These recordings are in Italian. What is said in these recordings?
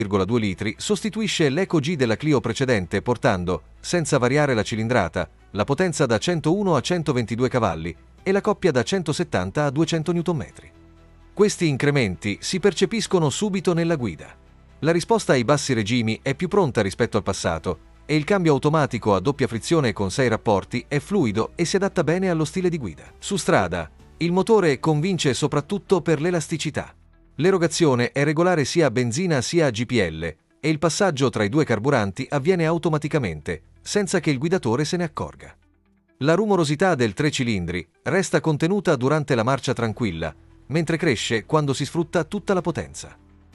1,2 litri sostituisce l'EcoG della Clio precedente portando, senza variare la cilindrata, la potenza da 101 a 122 cavalli e la coppia da 170 a 200 Nm. Questi incrementi si percepiscono subito nella guida. La risposta ai bassi regimi è più pronta rispetto al passato e il cambio automatico a doppia frizione con 6 rapporti è fluido e si adatta bene allo stile di guida. Su strada, il motore convince soprattutto per l'elasticità. L'erogazione è regolare sia a benzina sia a GPL e il passaggio tra i due carburanti avviene automaticamente, senza che il guidatore se ne accorga. La rumorosità del 3 cilindri resta contenuta durante la marcia tranquilla, mentre cresce quando si sfrutta tutta la potenza.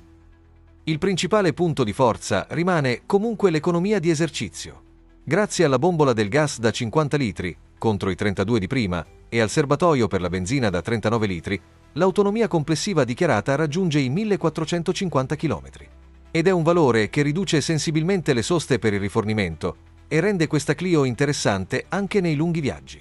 Il principale punto di forza rimane comunque l'economia di esercizio. Grazie alla bombola del gas da 50 litri, contro i 32 di prima, e al serbatoio per la benzina da 39 litri, l'autonomia complessiva dichiarata raggiunge i 1450 km. Ed è un valore che riduce sensibilmente le soste per il rifornimento e rende questa Clio interessante anche nei lunghi viaggi.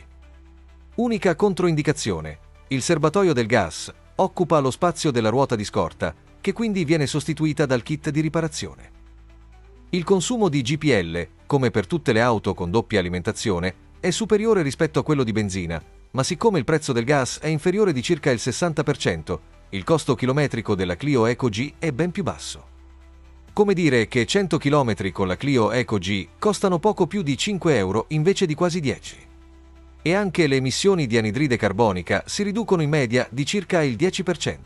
Unica controindicazione: il serbatoio del gas occupa lo spazio della ruota di scorta, che quindi viene sostituita dal kit di riparazione. Il consumo di GPL, come per tutte le auto con doppia alimentazione, è superiore rispetto a quello di benzina, ma siccome il prezzo del gas è inferiore di circa il 60%, il costo chilometrico della Clio EcoG è ben più basso. Come dire che 100 km con la Clio EcoG costano poco più di 5 euro invece di quasi 10. E anche le emissioni di anidride carbonica si riducono in media di circa il 10%.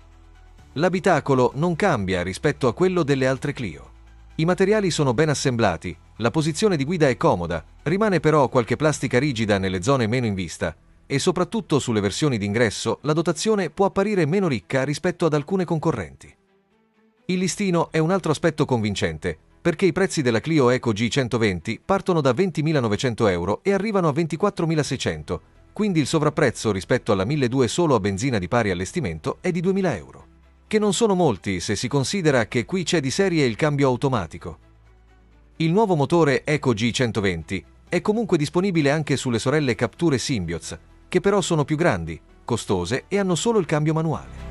L'abitacolo non cambia rispetto a quello delle altre Clio. I materiali sono ben assemblati, la posizione di guida è comoda, rimane però qualche plastica rigida nelle zone meno in vista e soprattutto sulle versioni d'ingresso la dotazione può apparire meno ricca rispetto ad alcune concorrenti. Il listino è un altro aspetto convincente, perché i prezzi della Clio EcoG 120 partono da 20.900 euro e arrivano a 24.600, quindi il sovrapprezzo rispetto alla 1.200 solo a benzina di pari allestimento è di 2.000 euro. Che non sono molti se si considera che qui c'è di serie il cambio automatico. Il nuovo motore EcoG 120 è comunque disponibile anche sulle sorelle Captur e Symbioz, che però sono più grandi, costose e hanno solo il cambio manuale.